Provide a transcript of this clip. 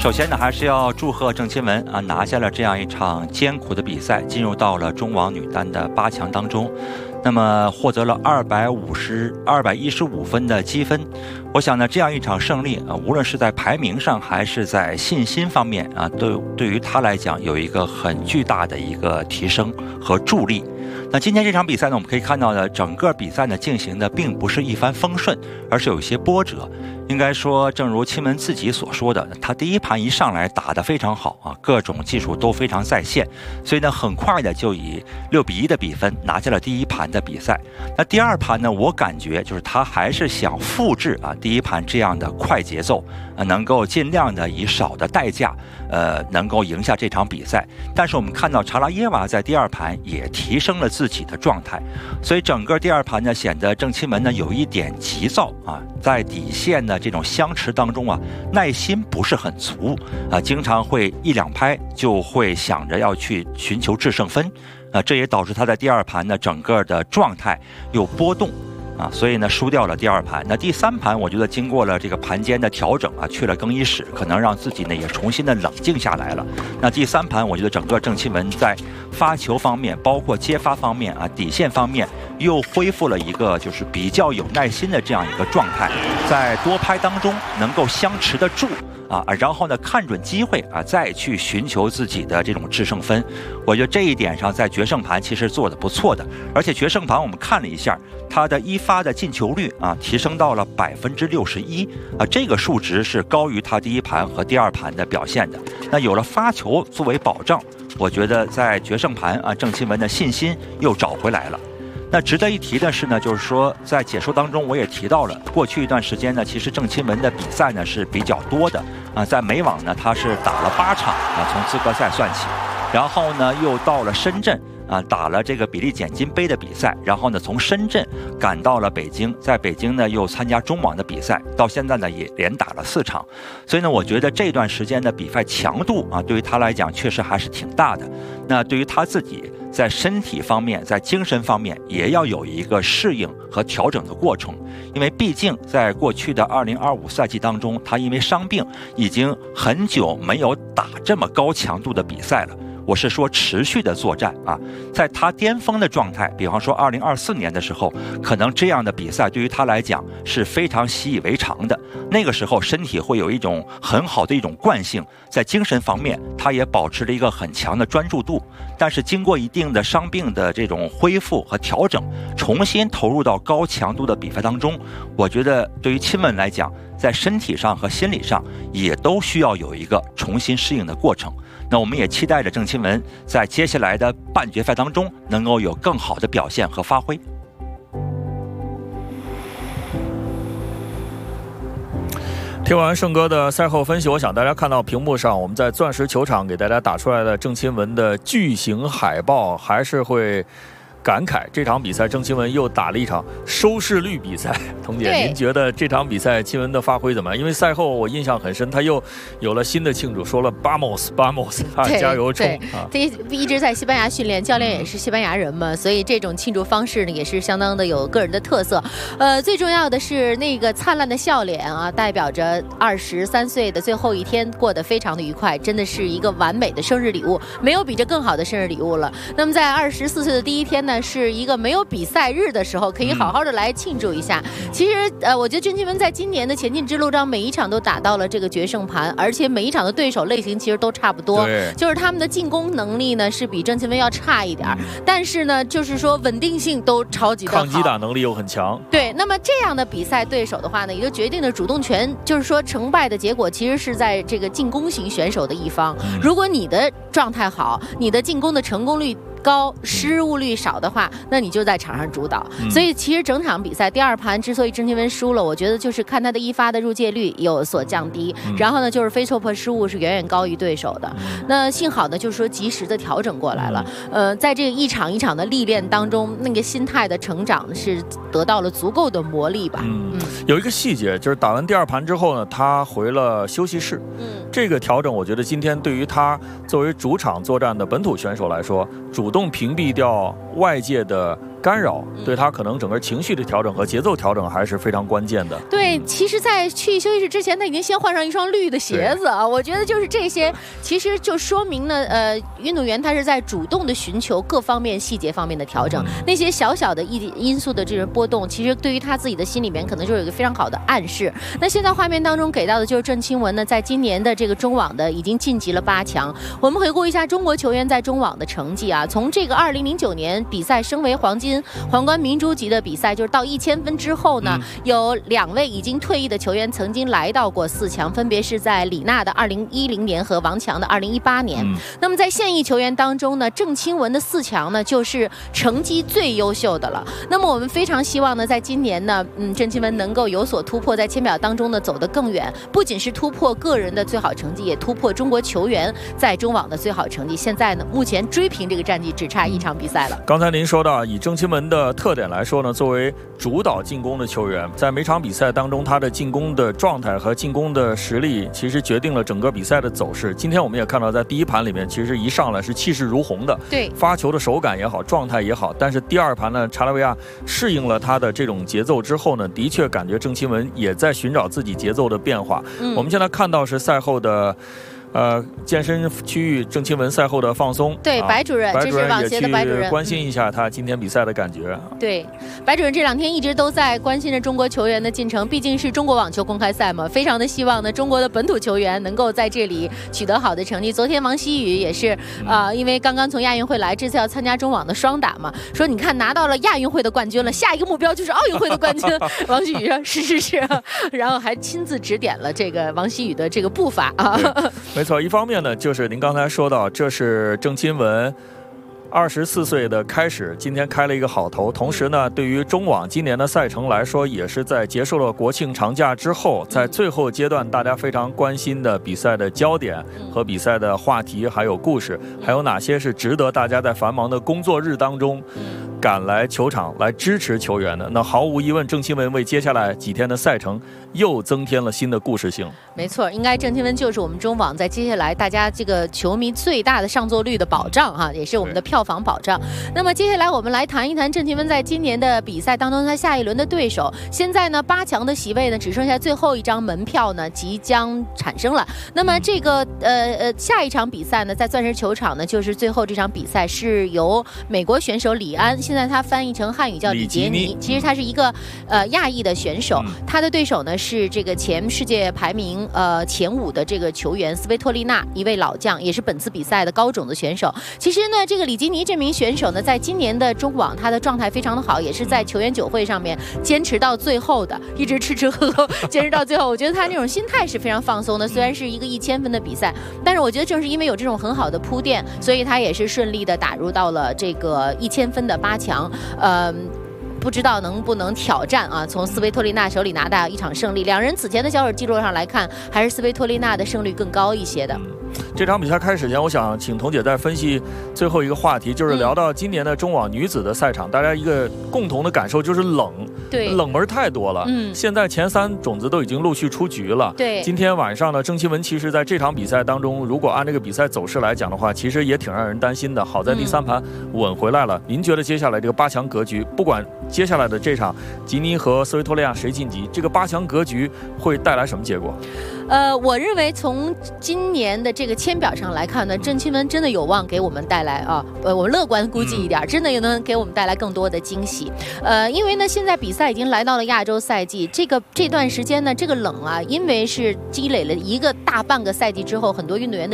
首先呢，还是要祝贺郑钦文啊，拿下了这样一场艰苦的比赛，进入到了中网女单的8强当中。那么获得了215分的积分。我想呢，这样一场胜利啊，无论是在排名上还是在信心方面啊，对于他来讲有一个很巨大的一个提升和助力。那今天这场比赛呢，我们可以看到呢，整个比赛呢进行的并不是一帆风顺，而是有一些波折。应该说，正如钦文自己所说的，他第一盘一上来打得非常好啊，各种技术都非常在线，所以呢，很快的就以6比1的比分拿下了第一盘的比赛。那第二盘呢，我感觉就是他还是想复制啊第一盘这样的快节奏，能够尽量的以少的代价，能够赢下这场比赛。但是我们看到查拉耶娃在第二盘也提升了自己的状态，所以整个第二盘呢，显得郑钦文呢有一点急躁啊，在底线的这种相持当中啊，耐心不是很足啊，经常会1、2拍就会想着要去寻求制胜分啊，这也导致他在第二盘呢整个的状态有波动啊，所以呢输掉了第二盘。那第三盘我觉得经过了这个盘间的调整啊，去了更衣室，可能让自己呢也重新的冷静下来了。那第三盘我觉得整个郑钦文在发球方面，包括接发方面啊，底线方面又恢复了一个就是比较有耐心的这样一个状态，在多拍当中能够相持得住啊，然后呢看准机会啊，再去寻求自己的这种制胜分。我觉得这一点上在决胜盘其实做得不错的，而且决胜盘我们看了一下，他的一发的进球率啊提升到了61%啊，这个数值是高于他第一盘和第二盘的表现的。那有了发球作为保障，我觉得在决胜盘啊，郑钦文的信心又找回来了。那值得一提的是呢，就是说在解说当中我也提到了，过去一段时间呢，其实郑钦文的比赛呢是比较多的啊，在美网呢他是打了8场啊，从资格赛算起，然后呢又到了深圳啊，打了这个比利简金杯的比赛，然后呢从深圳赶到了北京，在北京呢又参加中网的比赛，到现在呢也连打了4场，所以呢我觉得这段时间的比赛强度啊，对于他来讲确实还是挺大的。那对于他自己在身体方面，在精神方面也要有一个适应和调整的过程，因为毕竟在过去的2025赛季当中，他因为伤病已经很久没有打这么高强度的比赛了。我是说持续的作战啊，在他巅峰的状态，比方说2024年的时候，可能这样的比赛对于他来讲是非常习以为常的。那个时候身体会有一种很好的一种惯性，在精神方面他也保持了一个很强的专注度。但是经过一定的伤病的这种恢复和调整，重新投入到高强度的比赛当中，我觉得对于钦文来讲，在身体上和心理上也都需要有一个重新适应的过程。那我们也期待着郑钦文在接下来的半决赛当中能够有更好的表现和发挥。 听完胜哥的赛后分析，我想大家看到屏幕上我们在钻石球场给大家打出来的郑钦文的巨型海报，还是会感慨这场比赛郑钦文又打了一场收视率比赛。童姐，您觉得这场比赛钦文的发挥怎么样？因为赛后我印象很深，他又有了新的庆祝，说了 Vamos Vamos 啊，加油冲啊！ 他一直在西班牙训练，教练也是西班牙人嘛，所以这种庆祝方式呢也是相当的有个人的特色。最重要的是那个灿烂的笑脸啊，代表着23岁的最后一天过得非常的愉快，真的是一个完美的生日礼物，没有比这更好的生日礼物了。那么在24岁的第一天呢，是一个没有比赛日的时候，可以好好的来庆祝一下。其实我觉得郑钦文在今年的前进之路上，每一场都打到了这个决胜盘，而且每一场的对手类型其实都差不多，就是他们的进攻能力呢是比郑钦文要差一点，但是呢就是说稳定性都超级的好， 抗击打能力又很强。 对，那么这样的比赛对手的话呢，也就决定了主动权，就是说成败的结果其实是在这个进攻型选手的一方。如果你的状态好，你的进攻的成功率高，失误率少的话，那你就在场上主导。所以其实整场比赛第二盘之所以郑钦文输了，我觉得就是看他的一发的入界率有所降低，然后呢就是非错破失误是远远高于对手的。那幸好呢就是说及时的调整过来了。在这个一场一场的历练当中，那个心态的成长是得到了足够的磨砺吧。 有一个细节就是打完第二盘之后呢，他回了休息室。这个调整我觉得今天对于他作为主场作战的本土选手来说，主动屏蔽掉外界的干扰，对他可能整个情绪的调整和节奏调整还是非常关键的。 对，其实在去休息室之前，他已经先换上一双绿的鞋子啊。我觉得就是这些，其实就说明呢，运动员他是在主动的寻求各方面细节方面的调整，那些小小的因素的这种波动，其实对于他自己的心里面可能就有一个非常好的暗示。那现在画面当中给到的就是郑钦文呢，在今年的这个中网的已经晋级了8强。我们回顾一下中国球员在中网的成绩啊，从这个2009年比赛升为皇冠明珠级的比赛，就是到1000分之后呢，有2位已经退役的球员曾经来到过4强，分别是在李娜的2010年和王强的2018年。那么在现役球员当中呢，郑钦文的4强呢就是成绩最优秀的了。那么我们非常希望呢，在今年呢，郑钦文能够有所突破，在签表当中呢走得更远，不仅是突破个人的最好成绩，也突破中国球员在中网的最好成绩。现在呢，目前追平这个战绩只差1场比赛了。 刚才您说到，以郑钦文的特点来说呢，作为主导进攻的球员，在每场比赛当中，他的进攻的状态和进攻的实力，其实决定了整个比赛的走势。今天我们也看到，在第一盘里面，其实一上来是气势如虹的， 对， 发球的手感也好，状态也好。但是第2盘呢，查拉维亚适应了他的这种节奏之后呢，的确感觉郑钦文也在寻找自己节奏的变化。我们现在看到是赛后的。健身区域郑钦文赛后的放松， 对，白主任，这是网协的白主任， 关心一下他今天比赛的感觉。 对，白主任这2天一直都在关心着中国球员的进程，毕竟是中国网球公开赛嘛，非常的希望呢中国的本土球员能够在这里取得好的成绩。昨天王希雨也是因为刚刚从亚运会来，这次要参加中网的双打嘛，说你看拿到了亚运会的冠军了，下一个目标就是奥运会的冠军。王希雨说是，然后还亲自指点了这个王希雨的这个步伐啊。 没错，一方面呢，就是您刚才说到，这是郑钦文24岁的开始，今天开了一个好头。同时呢，对于中网今年的赛程来说，也是在结束了国庆长假之后，在最后阶段大家非常关心的比赛的焦点和比赛的话题还有故事，还有哪些是值得大家在繁忙的工作日当中赶来球场来支持球员的。那毫无疑问，郑钦文为接下来几天的赛程又增添了新的故事性。 没错，应该郑钦文就是我们中网在接下来大家这个球迷最大的上座率的保障哈，也是我们的票房保障。那么接下来我们来谈一谈郑钦文在今年的比赛当中他下一轮的对手。现在呢8强的席位呢只剩下最后一张门票呢即将产生了。那么这个下一场比赛呢在钻石球场呢就是最后这场比赛是由美国选手李安，现在他翻译成汉语叫李杰尼，其实他是一个亚裔的选手，他的对手呢是这个前世界排名前5的这个球员斯维托利娜，一位老将，也是本次比赛的高种子选手。其实呢这个李吉尼这名选手呢在今年的中网他的状态非常的好，也是在球员酒会上面坚持到最后的，一直吃喝喝坚持到最后。我觉得他这种心态是非常放松的，虽然是一个1000分的比赛，但是我觉得正是因为有这种很好的铺垫，所以他也是顺利的打入到了这个1000分的8强。不知道能不能挑战啊？从斯维托利娜手里拿到一场胜利，两人此前的交手记录上来看，还是斯维托利娜的胜率更高一些的。 这场比赛开始前，我想请童姐再分析最后一个话题，就是聊到今年的中网女子的赛场，大家一个共同的感受就是冷， 对， 冷门太多了。现在前3种子都已经陆续出局了。 对， 今天晚上呢，郑钦文其实在这场比赛当中，如果按这个比赛走势来讲的话，其实也挺让人担心的。好在第3盘稳回来了。您觉得接下来这个8强格局，不管接下来的这场吉尼和斯维托利亚谁晋级，这个8强格局会带来什么结果？ 我认为从今年的这个签表上来看呢，郑钦文真的有望给我们带来啊，我乐观估计一点，真的也能给我们带来更多的惊喜。因为呢，现在比赛已经来到了亚洲赛季，这段时间呢，这个冷啊，因为是积累了一个大半个赛季之后，很多运动员的